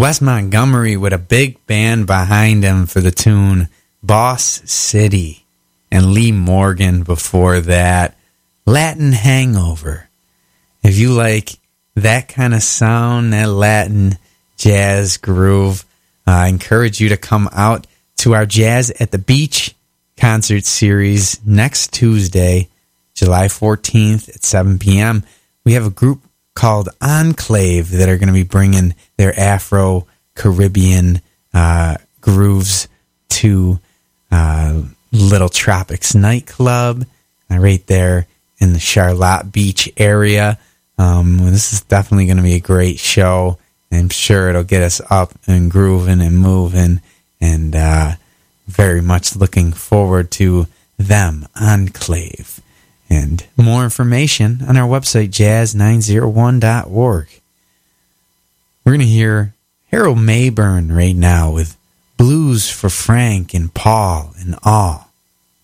Wes Montgomery with a big band behind him for the tune Boss City. And Lee Morgan before that, Latin Hangover. If you like that kind of sound, that Latin jazz groove, I encourage you to come out to our Jazz at the Beach concert series next Tuesday, July 14th at 7 p.m. We have a group called Enclave that are going to be bringing their Afro-Caribbean grooves to Little Tropics nightclub right there in the Charlotte Beach area. This is definitely going to be a great show. I'm sure it'll get us up and grooving and moving, and very much looking forward to them, Enclave. And more information on our website, jazz901.org. We're going to hear Harold Mayburn right now with Blues for Frank and Paul and All.